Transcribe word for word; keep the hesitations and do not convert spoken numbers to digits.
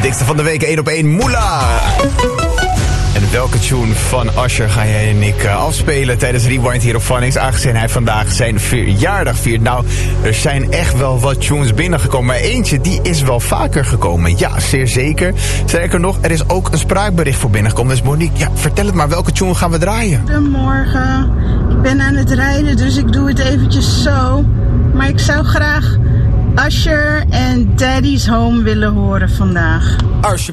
dikste van de week, één op één, Moela. En welke tune van Usher ga jij en ik uh, afspelen tijdens Rewind hier op Phonics, aangezien hij vandaag zijn verjaardag viert? Nou, er zijn echt wel wat tunes binnengekomen, maar eentje die is wel vaker gekomen. Ja, zeer zeker. Sterker nog, er is ook een spraakbericht voor binnengekomen. Dus Monique, ja, vertel het maar, welke tune gaan we draaien? Goedemorgen, ik ben aan het rijden, dus ik doe het eventjes zo. Maar ik zou graag Usher en Daddy's Home willen horen vandaag. Usher.